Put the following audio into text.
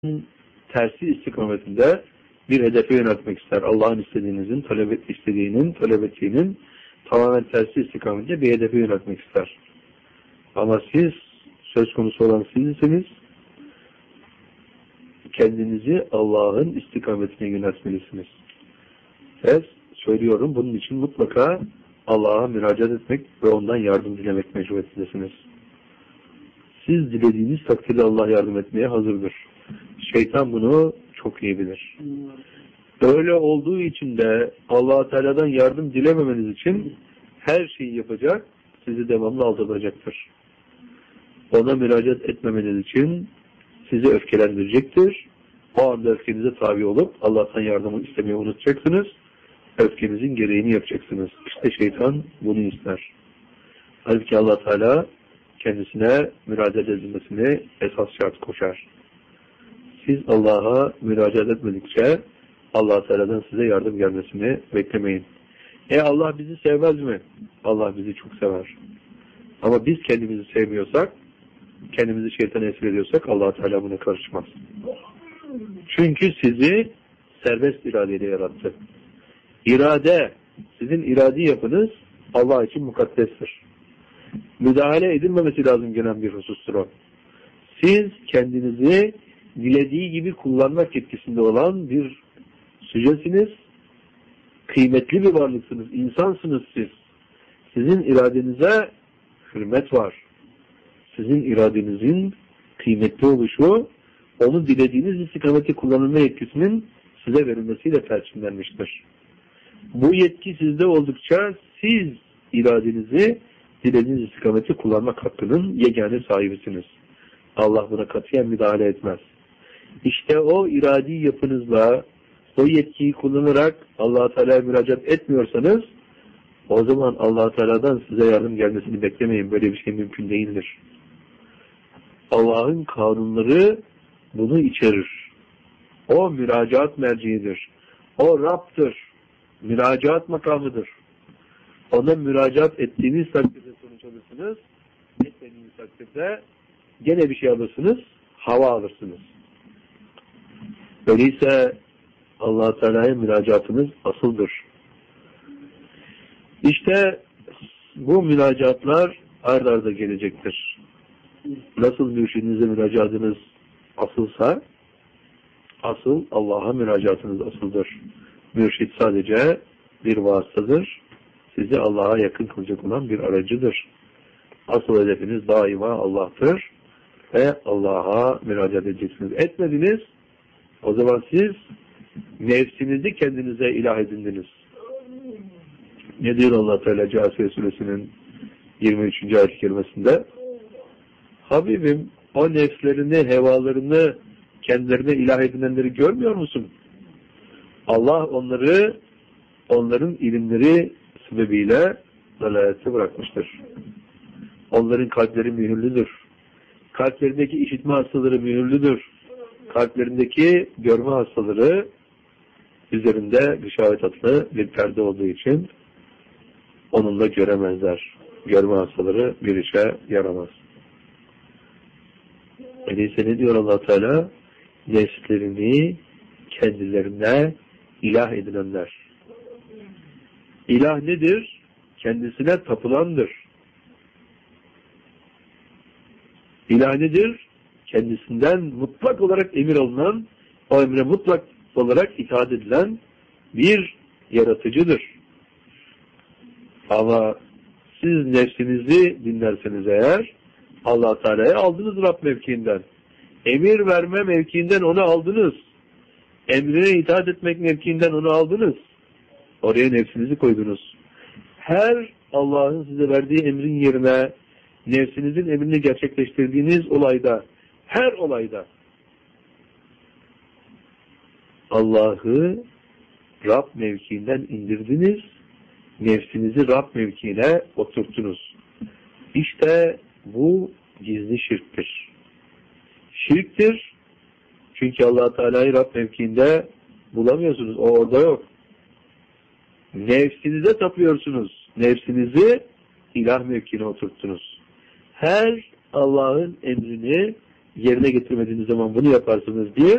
tersi istikametinde bir hedefe yöneltmek ister. Allah'ın istediğinin, talep ettiğinin tamamen tersi istikametinde bir hedefe yöneltmek ister. Ama siz, söz konusu olan sizsiniz, kendinizi Allah'ın istikametine yöneltmelisiniz. Evet, söylüyorum, bunun için mutlaka Allah'a müracaat etmek ve ondan yardım dilemek mecburiyetindesiniz. Siz dilediğiniz takdirde Allah yardım etmeye hazırdır. Şeytan bunu çok iyi bilir. Öyle olduğu için de Allah-u Teala'dan yardım dilememeniz için her şeyi yapacak, sizi devamlı aldatılacaktır. Ona müracaat etmemeniz için sizi öfkelendirecektir. O anda öfkenize tabi olup Allah'tan yardımı istemeyi unutacaksınız. Öfkenizin gereğini yapacaksınız. İşte şeytan bunu ister. Halbuki Allah Teala kendisine müracaat edilmesini esas şart koşar. Siz Allah'a müracaat etmedikçe Allah Teala'dan size yardım gelmesini beklemeyin. Allah bizi sevmez mi? Allah bizi çok sever. Ama biz kendimizi sevmiyorsak, kendimizi şeytana esir ediyorsak Allah Teala buna karışmaz. Çünkü sizi serbest iradeyle yarattı. İrade, sizin iradi yapınız Allah için mukaddestir. Müdahale edilmemesi lazım gelen bir husustur o. Siz kendinizi dilediği gibi kullanmak yetkisinde olan bir sücesiniz, kıymetli bir varlıksınız, insansınız siz. Sizin iradenize hürmet var. Sizin iradenizin kıymetli oluşu, onu dilediğiniz istikameti kullanılma yetkisinin size verilmesiyle perçinlenmiştir. Bu yetki sizde oldukça siz iradenizi dilediğiniz istikameti kullanmak hakkının yegane sahibisiniz. Allah buna katiyen müdahale etmez. İşte o iradi yapınızla o yetkiyi kullanarak Allah-u Teala'ya müracaat etmiyorsanız o zaman Allah-u Teala'dan size yardım gelmesini beklemeyin. Böyle bir şey mümkün değildir. Allah'ın kanunları bunu içerir. O müracaat merciidir. O Rab'dır. Müracaat makamıdır. Ona müracaat ettiğiniz takdirde sonuç alırsınız. Etmediğiniz takdirde gene bir şey alırsınız. Hava alırsınız. Öyleyse Allah-u Teala'ya müracaatınız asıldır. İşte bu müracaatlar ard arda gelecektir. Nasıl mürşidinize müracaatınız asılsa, asıl Allah'a müracaatınız asıldır. Mürşid sadece bir vasıtadır. Sizi Allah'a yakın kılacak olan bir aracıdır. Asıl hedefiniz daima Allah'tır. Ve Allah'a müracaat edeceksiniz. Etmediniz, o zaman siz nefsinizi kendinize ilah edindiniz. Ne diyor Allah Teala Câsiye Suresinin 23. ayet-i kerimesinde? Habibim, o nefslerini, hevalarını kendilerine ilah edinenleri görmüyor musun? Allah onları, onların ilimleri sebebiyle dalalete bırakmıştır. Onların kalpleri mühürlüdür. Kalplerindeki işitme hastaları mühürlüdür. Kalplerindeki görme hastaları üzerinde gışavet adlı bir perde olduğu için onunla göremezler. Görme hastaları bir işe yaramaz. Öyleyse ne diyor Allah Teala? Nefslerini kendilerine ilah edinenler. İlah nedir? Kendisine tapılandır. İlah nedir? Kendisinden mutlak olarak emir alınan, o emre mutlak olarak itaat edilen bir yaratıcıdır. Ama siz nefsinizi dinlerseniz eğer, Allah Teala'ya aldınız Rab mevkiinden. Emir verme mevkiinden onu aldınız. Emrine itaat etmek mevkiinden onu aldınız. Oraya nefsinizi koydunuz. Her Allah'ın size verdiği emrin yerine nefsinizin emrini gerçekleştirdiğiniz olayda, her olayda Allah'ı Rab mevkiinden indirdiniz, nefsinizi Rab mevkiine oturttunuz. İşte bu gizli şirktir. Şirktir, çünkü Allah Teala'yı Rab mevkiinde bulamıyorsunuz, o orada yok. Nefsinize tapıyorsunuz, nefsinizi ilah mevkiine oturttunuz. Her Allah'ın emrini yerine getirmediğiniz zaman bunu yaparsınız diye